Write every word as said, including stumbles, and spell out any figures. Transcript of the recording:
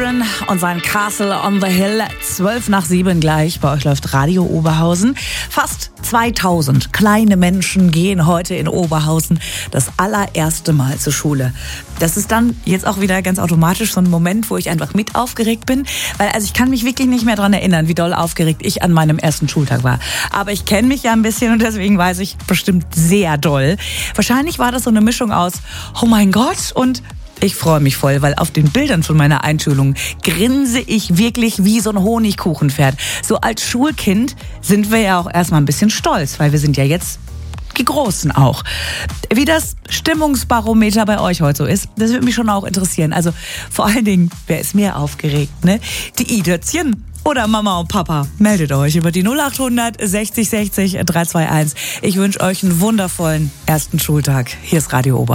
Sheeran und sein Castle on the Hill. Zwölf nach sieben gleich. Bei euch läuft Radio Oberhausen. Fast zweitausend kleine Menschen gehen heute in Oberhausen das allererste Mal zur Schule. Das ist dann jetzt auch wieder ganz automatisch so ein Moment, wo ich einfach mit aufgeregt bin. Weil also ich kann mich wirklich nicht mehr daran erinnern, wie doll aufgeregt ich an meinem ersten Schultag war. Aber ich kenne mich ja ein bisschen und deswegen weiß ich bestimmt sehr doll. Wahrscheinlich war das so eine Mischung aus oh mein Gott und ich freue mich voll, weil auf den Bildern von meiner Einschulung grinse ich wirklich wie so ein Honigkuchenpferd. So als Schulkind sind wir ja auch erstmal ein bisschen stolz, weil wir sind ja jetzt die Großen auch. Wie das Stimmungsbarometer bei euch heute so ist, das würde mich schon auch interessieren. Also vor allen Dingen, wer ist mehr aufgeregt, ne? Die Idötzchen oder Mama und Papa? Meldet euch über die null acht hundert sechzig sechzig drei zwei eins. Ich wünsche euch einen wundervollen ersten Schultag. Hier ist Radio Oberhausen.